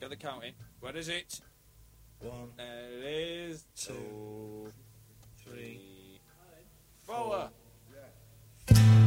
Get the count in. Where is it? One. There it